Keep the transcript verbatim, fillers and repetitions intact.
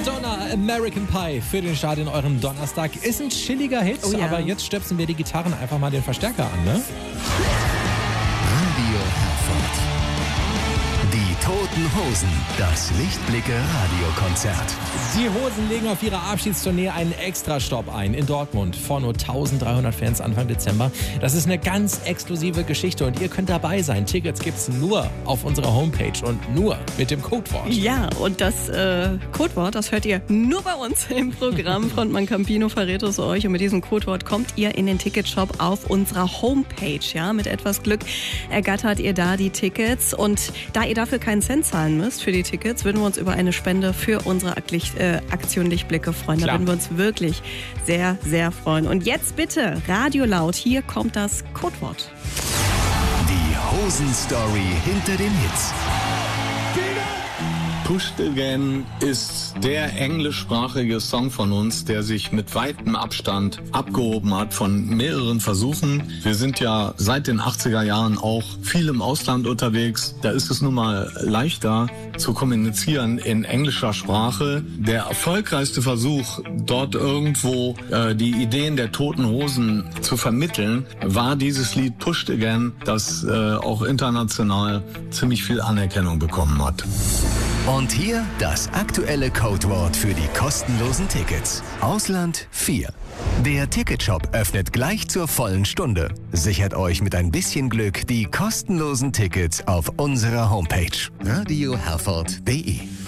Madonna, American Pie für den Start in eurem Donnerstag. Ist ein chilliger Hit, oh ja. aber jetzt stöpseln wir die Gitarren einfach mal den Verstärker an, ne? Radio Herford. Die Toten Hosen, das Lichtblicke-Radiokonzert. Die Hosen legen auf ihrer Abschiedstournee einen Extrastopp ein in Dortmund vor nur dreizehnhundert Fans Anfang Dezember. Das ist eine ganz exklusive Geschichte und ihr könnt dabei sein. Tickets gibt's nur auf unserer Homepage und nur mit dem Codewort. Ja, und das äh, Codewort, das hört ihr nur bei uns im Programm. Frontmann Campino verrät es euch und mit diesem Codewort kommt ihr in den Ticketshop auf unserer Homepage. Ja, mit etwas Glück ergattert ihr da die Tickets und da ihr dafür keinen Cent zahlen müsst für die Tickets, würden wir uns über eine Spende für unsere Licht, äh, Aktion Lichtblicke freuen. Da Klar. würden wir uns wirklich sehr, sehr freuen. Und jetzt bitte Radio laut, hier kommt das Codewort. Die Hosen-Story hinter den Hits. Pushed Again ist der englischsprachige Song von uns, der sich mit weitem Abstand abgehoben hat von mehreren Versuchen. Wir sind ja seit den achtziger Jahren auch viel im Ausland unterwegs. Da ist es nun mal leichter zu kommunizieren in englischer Sprache. Der erfolgreichste Versuch, dort irgendwo äh, die Ideen der Toten Hosen zu vermitteln, war dieses Lied Pushed Again, das äh, auch international ziemlich viel Anerkennung bekommen hat. Und hier das aktuelle Codewort für die kostenlosen Tickets. Ausland vier. Der Ticketshop öffnet gleich zur vollen Stunde. Sichert euch mit ein bisschen Glück die kostenlosen Tickets auf unserer Homepage radio herford punkt de.